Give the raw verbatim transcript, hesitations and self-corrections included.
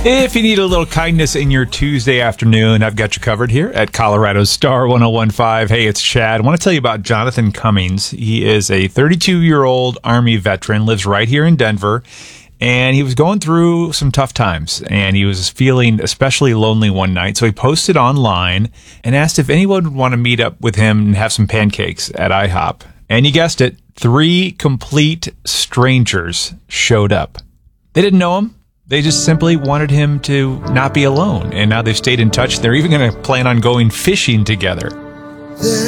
If you need a little kindness in your Tuesday afternoon, I've got you covered here at Colorado's Star one oh one point five. Hey, it's Chad. I want to tell you about Jonathan Cummings. He is a thirty-two-year-old Army veteran, lives right here in Denver, and he was going through some tough times, and he was feeling especially lonely one night. So he posted online and asked if anyone would want to meet up with him and have some pancakes at IHOP. And you guessed it, three complete strangers showed up. They didn't know him. They just simply wanted him to not be alone. And now they've stayed in touch. They're even going to plan on going fishing together.